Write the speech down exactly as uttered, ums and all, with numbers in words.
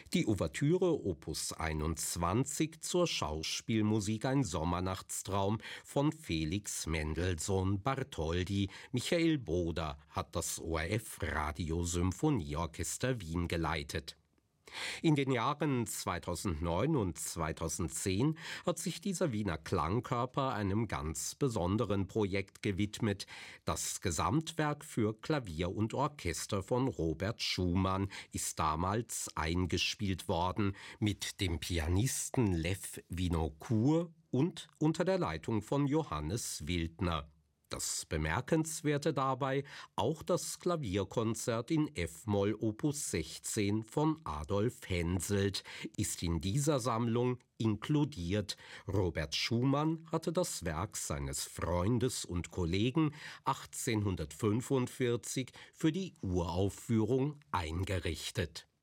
Die Ouvertüre Opus einundzwanzig zur Schauspielmusik Ein Sommernachtstraum von Felix Mendelssohn Bartholdy. Michael Boder hat das O R F Radiosymphonieorchester Wien geleitet. In den Jahren zweitausendneun und zweitausendzehn hat sich dieser Wiener Klangkörper einem ganz besonderen Projekt gewidmet. Das Gesamtwerk für Klavier und Orchester von Robert Schumann ist damals eingespielt worden mit dem Pianisten Lev Vinokur und unter der Leitung von Johannes Wildner. Das Bemerkenswerte dabei, auch das Klavierkonzert in F-Moll Opus sechzehn von Adolf Henselt ist in dieser Sammlung inkludiert. Robert Schumann hatte das Werk seines Freundes und Kollegen achtzehnhundertfünfundvierzig für die Uraufführung eingerichtet.